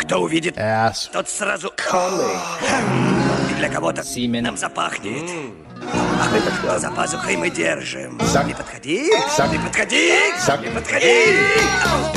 Кто увидит, Ass. тот сразу... Conley. И для кого-то Симен. нам запахнет. А за пазухой мы держим. Сак. Не подходи, Сак. не подходи, Сак. не подходи.